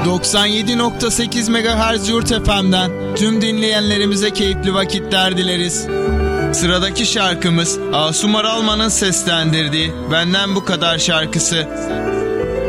97.8 MHz Yurt FM'den tüm dinleyenlerimize keyifli vakitler dileriz. Sıradaki şarkımız Asuman Alman'ın seslendirdiği Benden Bu Kadar şarkısı.